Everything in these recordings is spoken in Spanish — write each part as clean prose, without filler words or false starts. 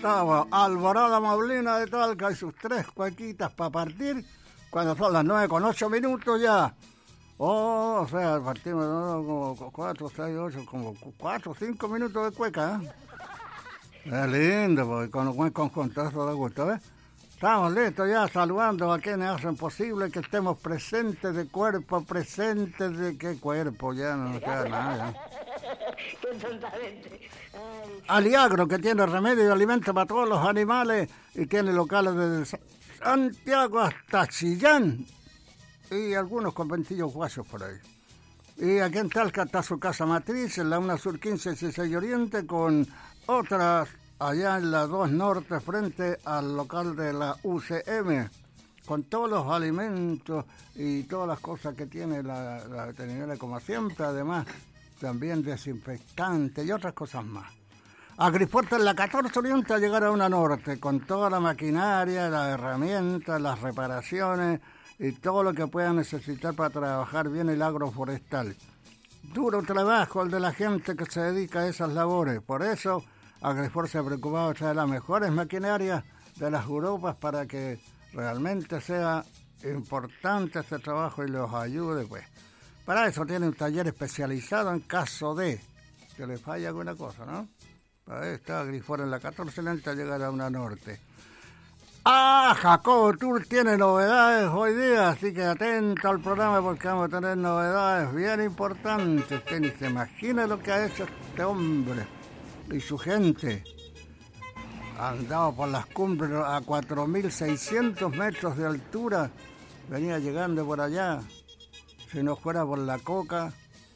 Estaba Alborada Maulina de Talca y sus 3 cuequitas para partir cuando son las 9:08 ya. O sea, partimos como 4, 6, 8, como 4 o 5 minutos de cueca, ¿eh? Es lindo, porque con un buen conjuntazo de gusto, ¿eh? Estamos listos ya, saludando a quienes hacen posible que estemos presentes de cuerpo, presentes de qué cuerpo, ya no queda nada. Aliagro, que tiene remedio y alimento para todos los animales y tiene locales desde Santiago hasta Chillán y algunos conventillos guachos por ahí. Y aquí en Talca está su casa matriz, en la 1 Sur 15, 16 Oriente, con otras allá en la 2 Norte, frente al local de la UCM, con todos los alimentos y todas las cosas que tiene la veterinaria, como siempre, además también desinfectante y otras cosas más. Agriporta en la 14 Oriente a llegar a 1 Norte, con toda la maquinaria, las herramientas, las reparaciones y todo lo que pueda necesitar para trabajar bien el agroforestal. Duro trabajo el de la gente que se dedica a esas labores, por eso Agrifor se ha preocupado de traer las mejores maquinarias de las Europas para que realmente sea importante este trabajo y los ayude, pues. Para eso tiene un taller especializado en caso de que le falle alguna cosa, ¿no? Para eso está Agrifor en la 14 Oriente a llegar a 1 Norte. Jacobo Tour tiene novedades hoy día, así que atento al programa porque vamos a tener novedades bien importantes. Usted ni se imagina lo que ha hecho este hombre y su gente. Ha andado por las cumbres a 4.600 metros de altura, venía llegando por allá, si no fuera por la coca.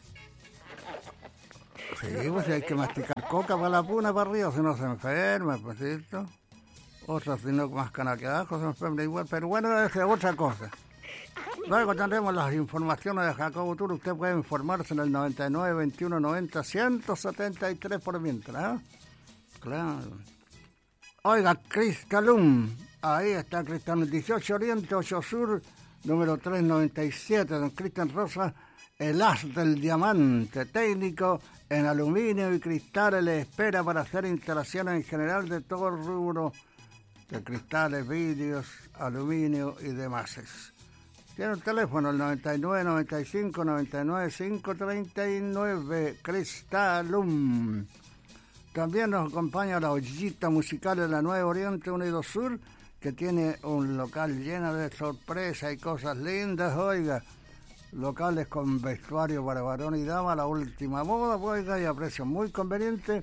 Sí, pues hay que masticar coca para la puna para arriba, si no se enferma, pues esto. Otros, si no más cana que abajo, se enferma igual, pero bueno, es otra cosa. Luego tendremos las informaciones de Jacobo Tour. Usted puede informarse en el 99 21 90 173 por mientras, ¿eh? Claro. Oiga, Cristalum. Ahí está Cristalum, 18 Oriente, 8 Sur, número 397. Don Cristian Rosa, el as del diamante, técnico en aluminio y cristales, le espera para hacer instalaciones en general de todo el rubro de cristales, vidrios, aluminio y demás. Tiene un teléfono, el 99 95 99 539, Cristalum. También nos acompaña la Ollita Musical de la Nueva Oriente 1 y 2 Sur, que tiene un local lleno de sorpresas y cosas lindas, oiga. Locales con vestuario para varón y dama, la última moda, oiga, y a precio muy conveniente.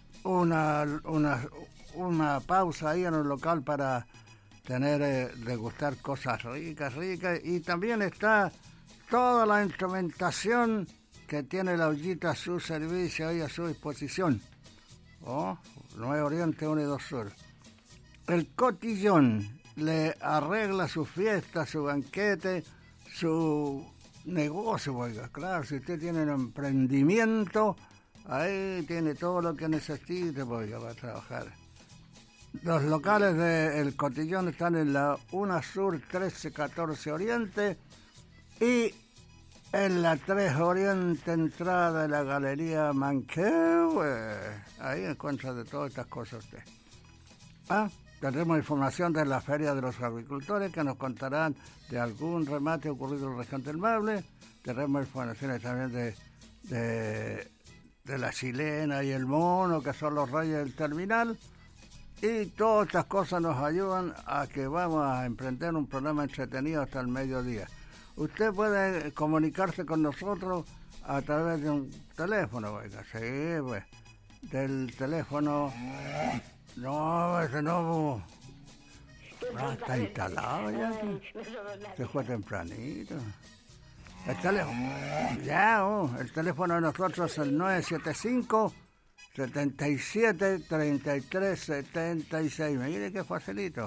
Una pausa ahí en el local para tener, degustar cosas ricas, y también está toda la instrumentación que tiene la Ollita a su servicio y a su disposición. Nuevo Oriente 1 y 2 Sur. El Cotillón le arregla su fiesta, su banquete, su negocio, oiga, claro, si usted tiene un emprendimiento, ahí tiene todo lo que necesite, oiga, para trabajar. Los locales del Cotillón están en la 1 Sur 1314 Oriente y en la 3 Oriente, entrada de la Galería Manquehue. Ahí encuentra de todas estas cosas usted. Tendremos información de la Feria de los Agricultores que nos contarán de algún remate ocurrido en la región del Maule. Tendremos informaciones también de la chilena y el mono, que son los reyes del terminal. Y todas estas cosas nos ayudan a que vamos a emprender un programa entretenido hasta el mediodía. Usted puede comunicarse con nosotros a través de un teléfono, oiga, sí, pues, del teléfono. No, ese no. Está instalado ya. Se fue tempranito. El teléfono. El teléfono de nosotros es el 975 77 33 76. Mire qué facilito.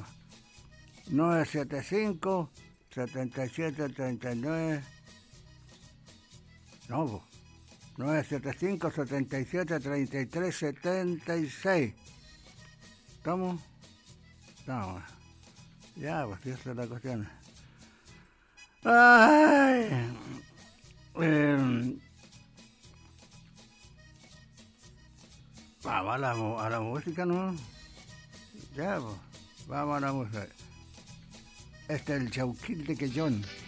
975 77 39. No, 975 77 33 76. ¿Estamos? No. Ya, pues esa es la cuestión. Ay. Vamos a la música, ¿no? Ya, pues, vamos a la música. Este es el Chauquín de Quellón.